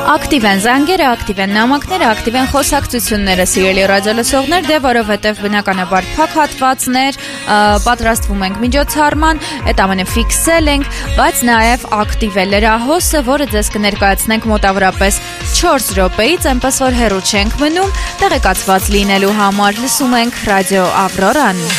Ակտիվ են զանգերը, ակտիվ են նամակները, ակտիվ են խոսակցությունները, սիրելի ռադիոլսողներ, դե որովհետև բնականաբար փակ հատվածներ, պատրաստվում ենք միջոցառման, այդ ամենը ֆիքսել ենք, բայց նաև ակտիվ է լրահոսը, որը ձեզ կներկայացնենք մոտավորապես 4 րոպեից, այնպես որ հեռու չենք մնում, տեղեկացված լինելու համար լսում ենք ռադիո Ավրորան։